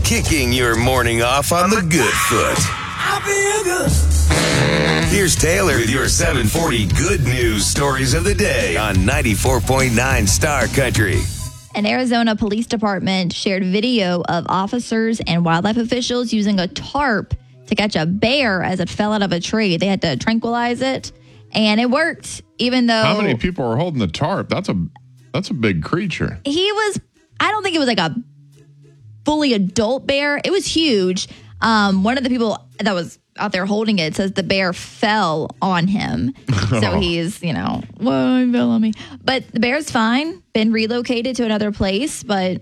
kicking your morning off on the good foot. I feel good. Here's Taylor with your 740 good news stories of the day on 94.9 Star Country. An Arizona police department shared video of officers and wildlife officials using a tarp to catch a bear as it fell out of a tree. They had to tranquilize it, and it worked, even though... How many people are holding the tarp? That's a big creature. I don't think it was like a fully adult bear. It was huge. One of the people that was out there holding it says the bear fell on him. So he's, whoa, he fell on me. But the bear's fine, been relocated to another place, but,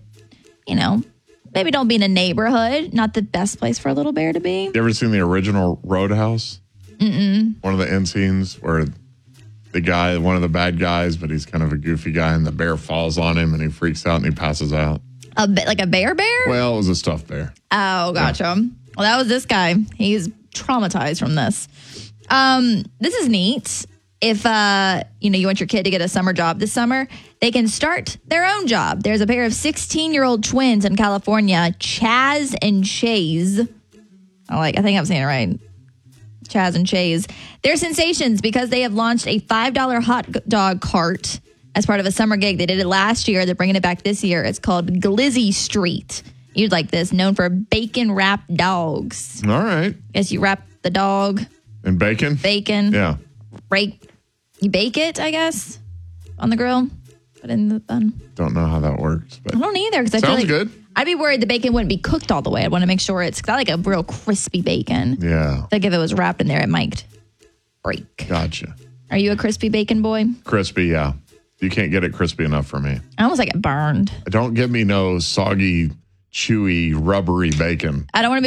maybe don't be in a neighborhood. Not the best place for a little bear to be. You ever seen the original Roadhouse? Mm-mm. One of the end scenes where the guy, one of the bad guys, but he's kind of a goofy guy, and the bear falls on him and he freaks out and he passes out. Like a bear? Well, it was a stuffed bear. Oh, gotcha. Yeah. Well, that was this guy. He's traumatized from this. This is neat. If, you want your kid to get a summer job this summer, they can start their own job. There's a pair of 16-year-old twins in California, Chaz and Chase. I think I'm saying it right. Chaz and Chase. They're sensations because they have launched a $5 hot dog cart as part of a summer gig. They did it last year. They're bringing it back this year. It's called Glizzy Street. You'd like this, known for bacon-wrapped dogs. All right. Guess you wrap the dog. In bacon? Bacon. Yeah. You bake it, I guess, on the grill. Put it in the bun. Don't know how that works. But I don't either. Because I feel like good. I'd be worried the bacon wouldn't be cooked all the way. I'd want to make sure it's like a real crispy bacon. Yeah. Like if it was wrapped in there, it might break. Gotcha. Are you a crispy bacon boy? Crispy, yeah. You can't get it crispy enough for me. I almost like it burned. Don't give me no soggy, chewy, rubbery bacon. I don't want to be